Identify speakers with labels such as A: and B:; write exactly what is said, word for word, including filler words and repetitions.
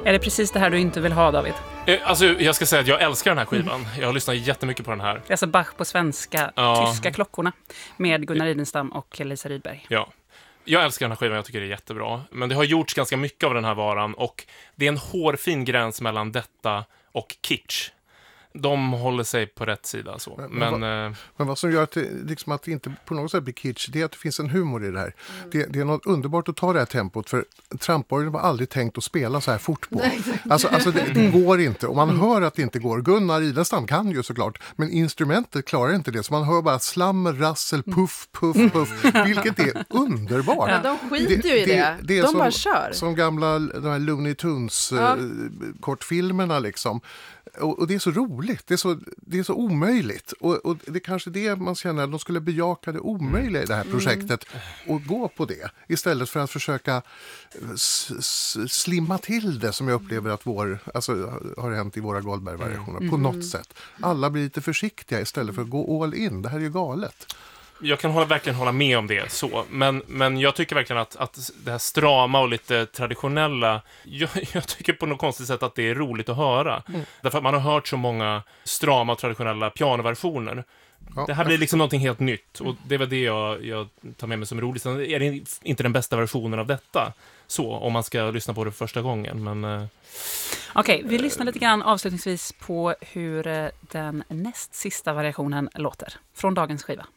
A: Är det precis det här du inte vill ha, David?
B: Eh, Alltså, jag ska säga att jag älskar den här skivan. Jag har lyssnat jättemycket på den här.
A: Det är alltså Bach på svenska,
B: Ja.
A: tyska klockorna med Gunnar Idenstam och Lisa Rydberg.
B: Ja. Jag älskar den här skivan, jag tycker det är jättebra. Men det har gjorts ganska mycket av den här varan och det är en hårfin gräns mellan detta och kitsch. De håller sig på rätt sida så.
C: Men,
B: Men,
C: men, vad,
B: eh,
C: men vad som gör att det, liksom att det inte på något sätt blir kitsch, det är att det finns en humor i det här. Mm. Det, det är något underbart att ta det här tempot, för tramporgeln var aldrig tänkt att spela så här fort på. Alltså, alltså det, det går inte, och man hör att det inte går. Gunnar Idenstam kan ju såklart, men instrumentet klarar inte det, så man hör bara slammer, rassel, puff, puff, puff, vilket är underbart.
D: Ja, de skiter ju i det. det, det de
C: som,
D: bara kör.
C: Som gamla de här Looney Tunes
D: ja.
C: eh, kortfilmerna liksom. Och, och det är så roligt, det är så, det är så omöjligt. Och, och det är kanske det man känner, att de skulle bejaka det omöjliga i det här projektet mm. och gå på det. Istället för att försöka s- s- slimma till det, som jag upplever att vår, alltså, har hänt i våra Goldberg-variationer mm. på något sätt. Alla blir lite försiktiga istället för att gå all in. Det här är ju galet.
B: Jag kan hålla, verkligen hålla med om det så, men, men jag tycker verkligen att, att det här strama och lite traditionella, jag, jag tycker på något konstigt sätt att det är roligt att höra. Mm. Därför att man har hört så många strama och traditionella pianoversioner. Ja, det här blir liksom någonting helt nytt, och det är väl det jag, jag tar med mig som roligt. Sen är det inte den bästa versionen av detta, så, om man ska lyssna på det första gången, men... Eh,
A: Okej, vi lyssnar lite grann avslutningsvis på hur den näst sista variationen låter från dagens skiva.